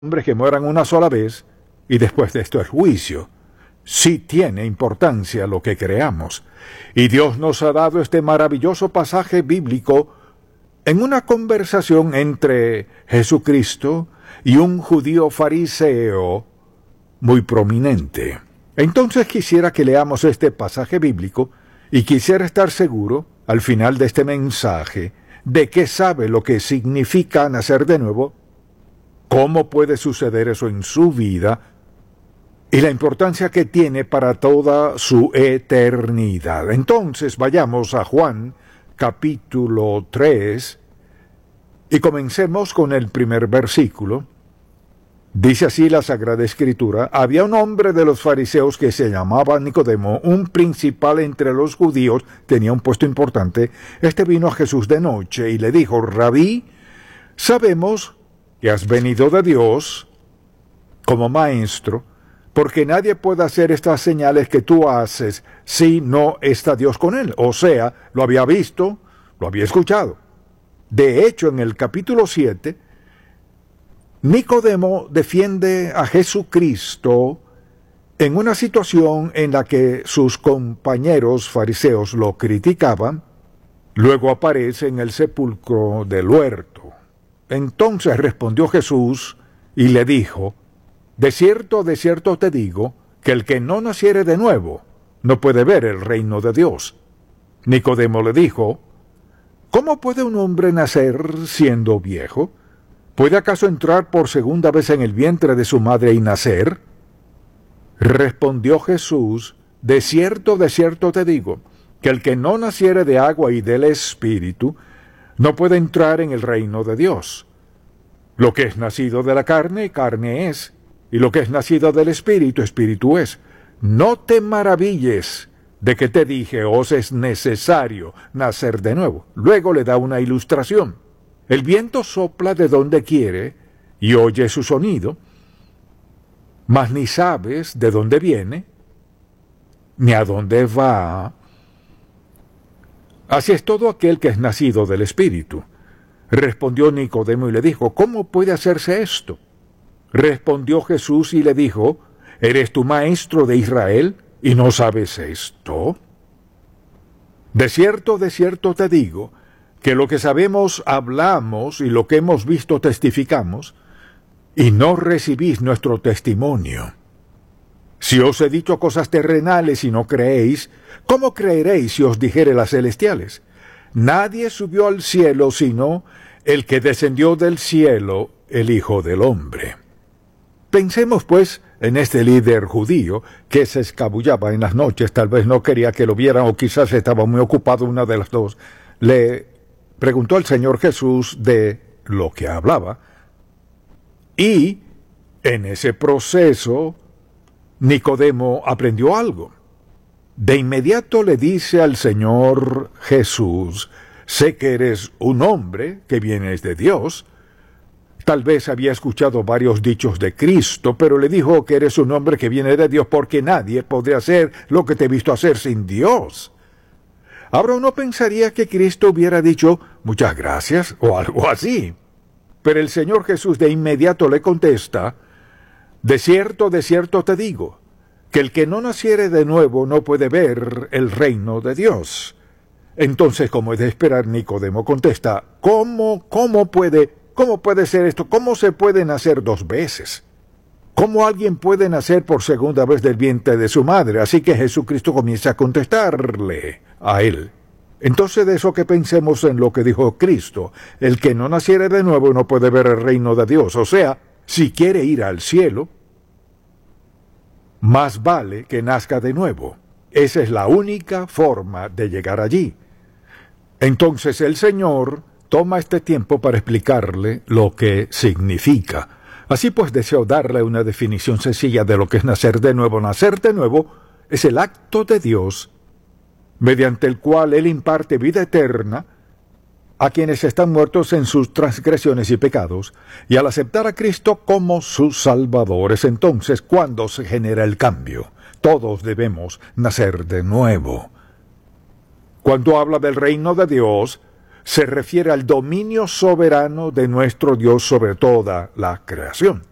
hombres que mueran una sola vez y después de esto el juicio. Sí tiene importancia lo que creamos. Y Dios nos ha dado este maravilloso pasaje bíblico en una conversación entre Jesucristo y un judío fariseo muy prominente. Entonces quisiera que leamos este pasaje bíblico y quisiera estar seguro, al final de este mensaje, de que sabe lo que significa nacer de nuevo, cómo puede suceder eso en su vida y la importancia que tiene para toda su eternidad. Entonces vayamos a Juan capítulo 3 y comencemos con el primer versículo. Dice así la Sagrada Escritura: había un hombre de los fariseos que se llamaba Nicodemo, un principal entre los judíos, tenía un puesto importante. Este vino a Jesús de noche y le dijo: Rabí, sabemos que has venido de Dios como maestro, porque nadie puede hacer estas señales que tú haces si no está Dios con él. O sea, lo había visto, lo había escuchado. De hecho, en el capítulo 7, Nicodemo defiende a Jesucristo en una situación en la que sus compañeros fariseos lo criticaban. Luego aparece en el sepulcro del huerto. Entonces respondió Jesús y le dijo: de cierto te digo, que el que no naciere de nuevo no puede ver el reino de Dios. Nicodemo le dijo: ¿cómo puede un hombre nacer siendo viejo? ¿Puede acaso entrar por segunda vez en el vientre de su madre y nacer? Respondió Jesús: de cierto te digo, que el que no naciere de agua y del Espíritu no puede entrar en el reino de Dios. Lo que es nacido de la carne, carne es, y lo que es nacido del Espíritu, Espíritu es. No te maravilles de que te dije: os es necesario nacer de nuevo. Luego le da una ilustración. El viento sopla de donde quiere y oye su sonido, mas ni sabes de dónde viene, ni a dónde va. Así es todo aquel que es nacido del Espíritu. Respondió Nicodemo y le dijo: ¿cómo puede hacerse esto? Respondió Jesús y le dijo: ¿eres tú maestro de Israel y no sabes esto? De cierto te digo, que lo que sabemos hablamos y lo que hemos visto testificamos, y no recibís nuestro testimonio. Si os he dicho cosas terrenales y no creéis, ¿cómo creeréis si os dijere las celestiales? Nadie subió al cielo sino el que descendió del cielo, el Hijo del Hombre. Pensemos pues en este líder judío que se escabullaba en las noches, tal vez no quería que lo vieran o quizás estaba muy ocupado, una de las dos. Le preguntó al Señor Jesús de lo que hablaba y en ese proceso Nicodemo aprendió algo. De inmediato le dice al Señor Jesús: sé que eres un hombre que vienes de Dios. Tal vez había escuchado varios dichos de Cristo, pero le dijo que eres un hombre que viene de Dios porque nadie podría hacer lo que te he visto hacer sin Dios. Ahora uno pensaría que Cristo hubiera dicho muchas gracias o algo así. Pero el Señor Jesús de inmediato le contesta: de cierto te digo, que el que no naciere de nuevo no puede ver el reino de Dios. Entonces, como es de esperar, Nicodemo contesta: ¿Cómo puede ser esto? ¿Cómo se puede nacer dos veces? ¿Cómo alguien puede nacer por segunda vez del vientre de su madre? Así que Jesucristo comienza a contestarle a él. Entonces, de eso que pensemos en lo que dijo Cristo: el que no naciere de nuevo no puede ver el reino de Dios. O sea, si quiere ir al cielo, más vale que nazca de nuevo. Esa es la única forma de llegar allí. Entonces el Señor toma este tiempo para explicarle lo que significa. Así pues, deseo darle una definición sencilla de lo que es nacer de nuevo. Nacer de nuevo es el acto de Dios mediante el cual Él imparte vida eterna a quienes están muertos en sus transgresiones y pecados, y al aceptar a Cristo como sus salvadores, entonces, ¿cuándo se genera el cambio? Todos debemos nacer de nuevo. Cuando habla del reino de Dios, se refiere al dominio soberano de nuestro Dios sobre toda la creación.